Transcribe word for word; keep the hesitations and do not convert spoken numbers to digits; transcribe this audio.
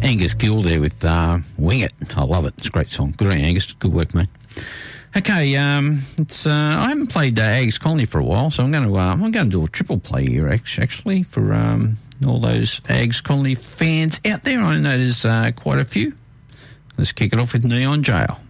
Angus Gill there with uh, Wing It. I love it. It's a great song. Good on you, Angus. Good work, mate. Okay, um, it's uh, I haven't played uh, Ags Colony for a while, so I'm going to uh, I'm going to do a triple play here, actually, for um, all those Ags Colony fans out there. I know there's uh, quite a few. Let's kick it off with Neon Jail.